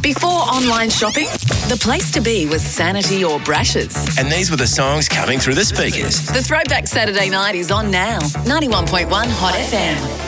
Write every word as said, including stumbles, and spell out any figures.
Before online shopping, the place to be was Sanity or Brashes. And these were the songs coming through the speakers. The Throwback Saturday Night is on now. ninety-one point one Hot F M.